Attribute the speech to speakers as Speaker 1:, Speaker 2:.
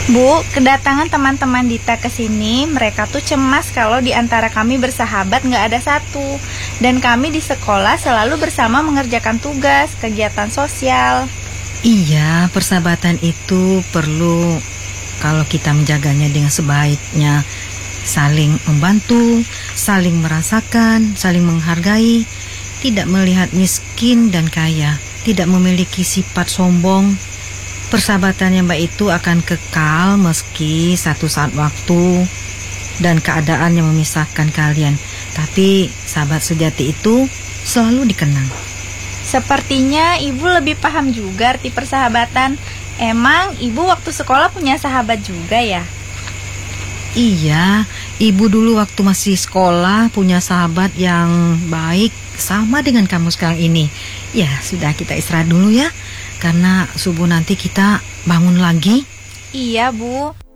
Speaker 1: Bu, kedatangan teman-teman Dita ke sini, mereka tuh cemas kalau di antara kami bersahabat nggak ada satu. Dan kami di sekolah selalu bersama mengerjakan tugas, kegiatan sosial.
Speaker 2: Iya, persahabatan itu perlu kalau kita menjaganya dengan sebaiknya. Saling membantu, saling merasakan, saling menghargai, tidak melihat miskin dan kaya, tidak memiliki sifat sombong. Persahabatan yang baik itu akan kekal meski satu saat waktu dan keadaan yang memisahkan kalian. Tapi sahabat sejati itu selalu dikenang.
Speaker 1: Sepertinya Ibu lebih paham juga arti persahabatan. Emang Ibu waktu sekolah punya sahabat juga ya?
Speaker 2: Iya, Ibu dulu waktu masih sekolah punya sahabat yang baik sama dengan kamu sekarang ini. Ya, sudah kita istirahat dulu ya. Karena subuh nanti kita bangun lagi.
Speaker 1: Iya, Bu.